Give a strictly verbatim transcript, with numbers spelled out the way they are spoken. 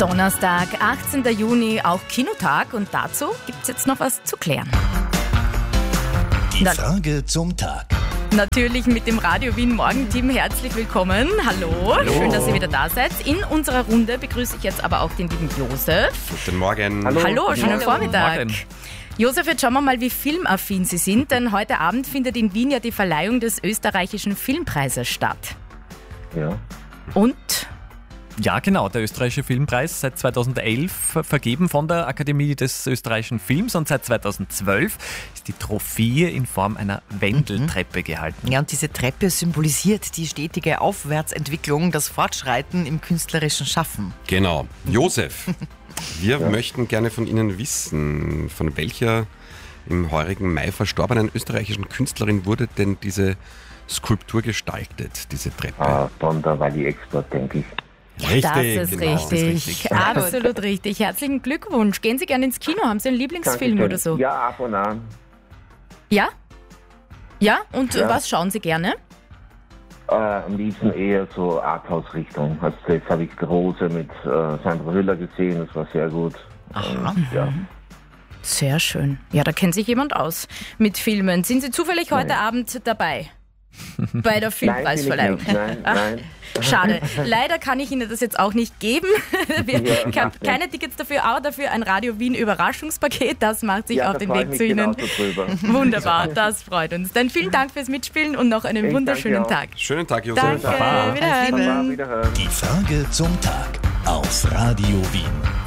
Donnerstag, achtzehnten Juni, auch Kinotag, und dazu gibt es jetzt noch was zu klären. Die Frage zum Tag. Natürlich mit dem Radio Wien Morgenteam. Herzlich willkommen. Hallo. Hallo. Schön, dass ihr wieder da seid. In unserer Runde begrüße ich jetzt aber auch den lieben Josef. Guten Morgen. Hallo, Hallo schönen Hallo. Vormittag. Morgen. Josef, jetzt schauen wir mal, wie filmaffin Sie sind, denn heute Abend findet in Wien ja die Verleihung des österreichischen Filmpreises statt. Ja. Und? Ja, genau, der österreichische Filmpreis, seit zweitausendelf vergeben von der Akademie des österreichischen Films, und seit zweitausendzwölf ist die Trophäe in Form einer Wendeltreppe mhm. gehalten. Ja, und diese Treppe symbolisiert die stetige Aufwärtsentwicklung, das Fortschreiten im künstlerischen Schaffen. Genau. Josef, wir ja. möchten gerne von Ihnen wissen, von welcher im heurigen Mai verstorbenen österreichischen Künstlerin wurde denn diese Skulptur gestaltet, diese Treppe? Ah, von der Wally Export, denke ich. Richtig, das ist genau, richtig. das ist richtig. Absolut richtig. Herzlichen Glückwunsch. Gehen Sie gerne ins Kino? Haben Sie einen Lieblingsfilm Dankeschön. oder so? Ja, ab und an. Ja? Ja? Und Ja. was schauen Sie gerne? Äh, am liebsten eher so Arthouse-Richtung. Also jetzt habe ich die Rose mit äh, Sandra Hüller gesehen, das war sehr gut. Aha. Und, ja. Sehr schön. Ja, da kennt sich jemand aus mit Filmen. Sind Sie zufällig heute Nein. Abend dabei? Bei der Nein, Filmpreisverleihung? bin ich nicht. Nein, Ach, nein. schade. Leider kann ich Ihnen das jetzt auch nicht geben. Wir, Ja, ich habe macht keine Tickets dafür, aber dafür ein Radio Wien Überraschungspaket. Das macht sich Ja, auf da den freue Weg ich mich zu Ihnen. genauso drüber. Wunderbar, das freut uns. Dann vielen Dank fürs Mitspielen und noch einen Ich wunderschönen danke auch. Tag. Schönen Tag, Josef. Danke, Baba. wiederhören. Baba, wiederhören. Die Frage zum Tag auf Radio Wien.